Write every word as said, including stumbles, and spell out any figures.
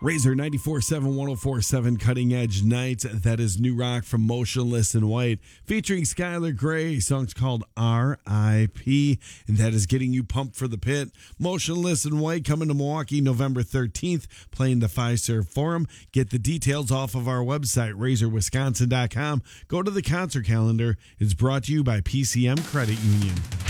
Razor ninety-four point seven, one oh four point seven Cutting Edge Nights. That is new rock from Motionless in White, featuring Skylar Grey. Song's called R I P, and that is getting you pumped for the pit. Motionless in White coming to Milwaukee November thirteenth, playing the Fiserv Forum. Get the details off of our website, razor wisconsin dot com. Go to the concert calendar. It's brought to you by P C M Credit Union.